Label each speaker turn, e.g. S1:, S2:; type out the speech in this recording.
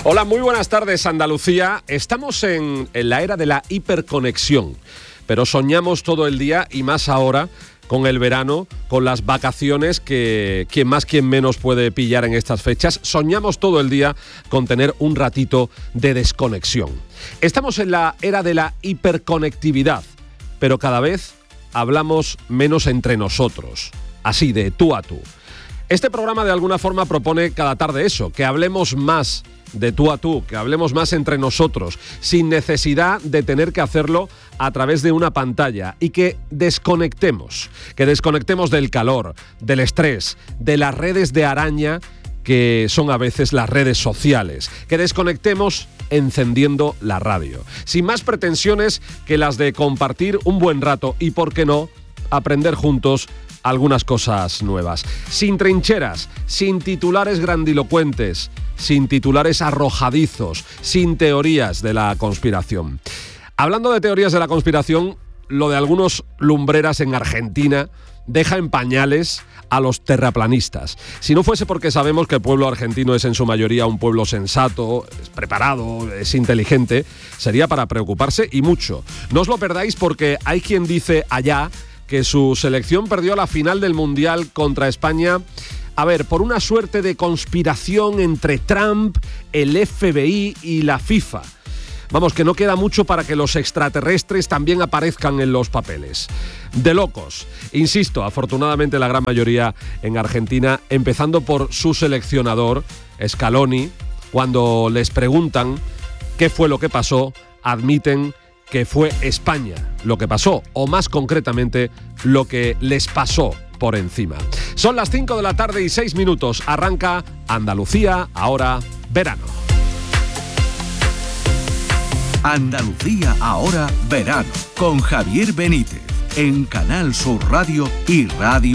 S1: Hola, muy buenas tardes, Andalucía. Estamos en la era de la hiperconexión, pero soñamos todo el día y más ahora con el verano, con las vacaciones que quien más, quien menos puede pillar en estas fechas. Soñamos todo el día con tener un ratito de desconexión. Estamos en la era de la hiperconectividad, pero cada vez hablamos menos entre nosotros, así de tú a tú. Este programa de alguna forma propone cada tarde eso, que hablemos más de tú a tú, que hablemos más entre nosotros, sin necesidad de tener que hacerlo a través de una pantalla, y que desconectemos del calor, del estrés, de las redes de araña que son a veces las redes sociales, que desconectemos encendiendo la radio, sin más pretensiones que las de compartir un buen rato y, por qué no, aprender juntos algunas cosas nuevas, sin trincheras, sin titulares grandilocuentes, sin titulares arrojadizos, sin teorías de la conspiración. Hablando de teorías de la conspiración, lo de algunos lumbreras en Argentina deja en pañales a los terraplanistas. Si no fuese porque sabemos que el pueblo argentino es en su mayoría un pueblo sensato, es preparado, es inteligente, sería para preocuparse y mucho. No os lo perdáis, porque hay quien dice allá que su selección perdió la final del Mundial contra España, por una suerte de conspiración entre Trump, el FBI y la FIFA. Vamos, que no queda mucho para que los extraterrestres también aparezcan en los papeles. De locos. Insisto, afortunadamente la gran mayoría en Argentina, empezando por su seleccionador, Scaloni, cuando les preguntan qué fue lo que pasó, admiten que fue España lo que pasó, o más concretamente, lo que les pasó por encima. Son las 5 de la tarde y 6 minutos. Arranca Andalucía Ahora Verano.
S2: Andalucía Ahora Verano, con Javier Benítez, en Canal Sur Radio y Radio